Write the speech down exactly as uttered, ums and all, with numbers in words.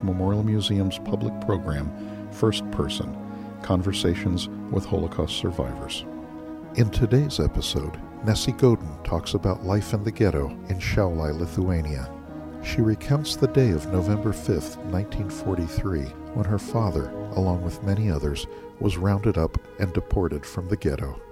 Memorial Museum's public program, First Person, Conversations with Holocaust Survivors. In today's episode, Nessie Godin talks about life in the ghetto in Šiauliai, Lithuania. She recounts the day of November fifth, nineteen forty-three, when her father, along with many others, was rounded up and deported from the ghetto.